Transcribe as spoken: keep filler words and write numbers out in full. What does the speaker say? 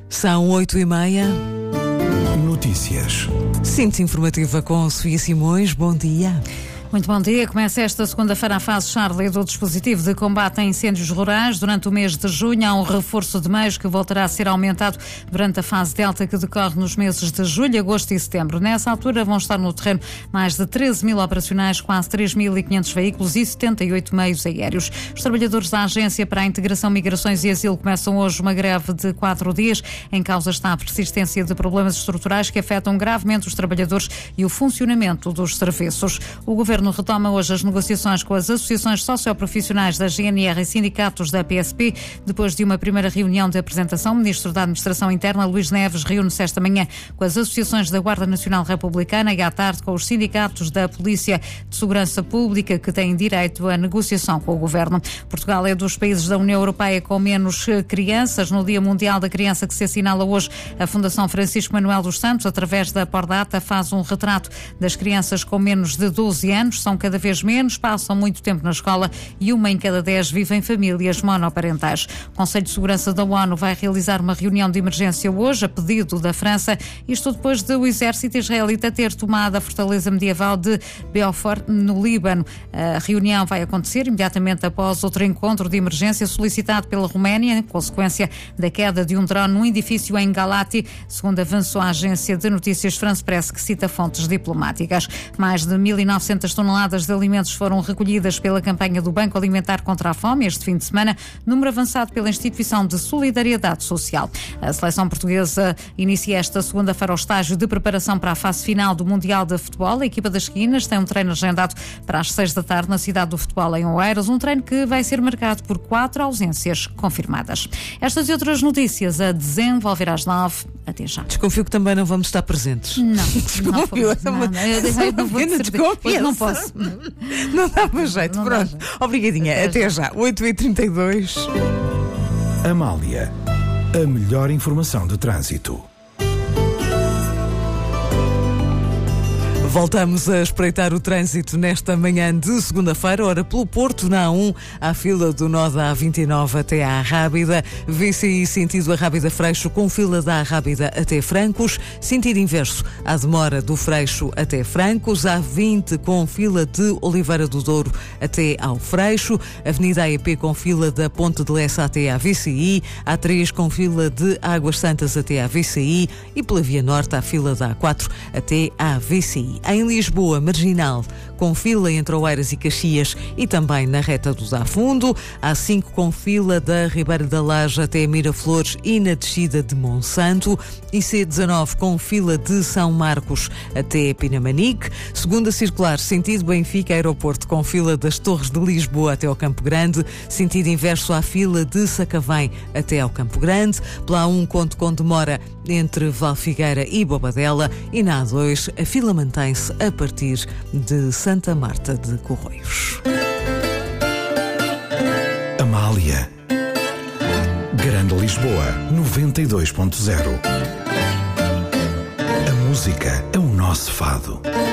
São oito e meia. Notícias. Síntese informativa com Sofia Simões. Bom dia. Muito bom dia. Começa esta segunda-feira a fase Charlie do dispositivo de combate a incêndios rurais. Durante o mês de junho há um reforço de meios que voltará a ser aumentado durante a fase Delta que decorre nos meses de julho, agosto e setembro. Nessa altura vão estar no terreno mais de treze mil operacionais, quase três mil e quinhentos veículos e setenta e oito meios aéreos. Os trabalhadores da Agência para a Integração, Migrações e Asilo começam hoje uma greve de quatro dias. Em causa está a persistência de problemas estruturais que afetam gravemente os trabalhadores e o funcionamento dos serviços. O Governo retoma hoje as negociações com as associações socioprofissionais da G N R e sindicatos da P S P. Depois de uma primeira reunião de apresentação, o Ministro da Administração Interna, Luís Neves, reúne-se esta manhã com as associações da Guarda Nacional Republicana e à tarde com os sindicatos da Polícia de Segurança Pública, que têm direito à negociação com o Governo. Portugal é dos países da União Europeia com menos crianças. No Dia Mundial da Criança, que se assinala hoje, a Fundação Francisco Manuel dos Santos, através da Pordata, faz um retrato das crianças com menos de doze anos. São cada vez menos, passam muito tempo na escola e uma em cada dez vive em famílias monoparentais. O Conselho de Segurança da ONU vai realizar uma reunião de emergência hoje, a pedido da França, isto depois de o exército israelita ter tomado a fortaleza medieval de Beaufort, no Líbano. A reunião vai acontecer imediatamente após outro encontro de emergência solicitado pela Roménia, em consequência da queda de um drone num edifício em Galati, segundo avançou a agência de notícias France Press, que cita fontes diplomáticas. Mais de mil e novecentas toneladas de alimentos foram recolhidas pela campanha do Banco Alimentar contra a Fome este fim de semana, número avançado pela Instituição de Solidariedade Social. A seleção portuguesa inicia esta segunda-feira o estágio de preparação para a fase final do Mundial de Futebol. A equipa das Esquinas tem um treino agendado para as seis da tarde na cidade do futebol, em Oeiras, um treino que vai ser marcado por quatro ausências confirmadas. Estas e outras notícias a desenvolver às nove. Até já. Desconfio que também não vamos estar presentes. Não, Desconfio. não, não, não, eu deixei de Desconfio. não posso. Não dava jeito, Não pronto. dava. Obrigadinha, até, Até já. oito e trinta e dois. Amália, a melhor informação de trânsito. Voltamos a espreitar o trânsito nesta manhã de segunda-feira. Ora, pelo Porto, na A um, à fila do nó da A vinte e nove até à Rábida. V C I sentido a Rábida Freixo, com fila da Rábida até Francos. Sentido inverso, à demora do Freixo até Francos. A vinte com fila de Oliveira do Douro até ao Freixo. Avenida A E P com fila da Ponte de Lessa até à V C I. A três com fila de Águas Santas até à V C I. E pela Via Norte, à fila da A quatro até à V C I. Em Lisboa, Marginal, com fila entre Oeiras e Caxias e também na reta do Dá Fundo. A cinco com fila da Ribeira da Laje até Miraflores e na descida de Monsanto. E C dezanove com fila de São Marcos até Pinamanique. Segunda circular, sentido Benfica Aeroporto, com fila das Torres de Lisboa até ao Campo Grande. Sentido inverso à fila de Sacavém até ao Campo Grande. Pela A um, conto com demora entre Valfigueira e Bobadela. E na A dois, a fila mantém-se a partir de Santa Marta de Corroios. Amália, Grande Lisboa, noventa e dois ponto zero. A música é o nosso fado.